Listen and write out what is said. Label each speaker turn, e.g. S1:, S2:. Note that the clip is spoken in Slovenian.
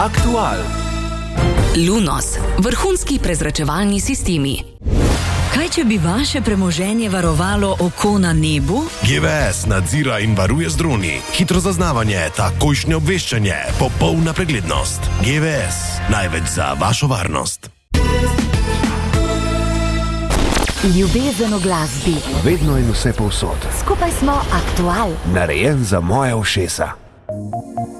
S1: Aktual.
S2: Lunos, vrhunski prezračevalni sistemi. Kaj, če bi vaše premoženje varovalo oko na nebu?
S3: GVS nadzira in varuje z droni. Hitro zaznavanje, takojšnje obveščanje, popolna preglednost. GVS, največ za vašo varnost.
S4: Ljubezen v glasbi.
S5: Vedno in vse povsod.
S4: Skupaj smo Aktual.
S5: Narejen za moje ušesa.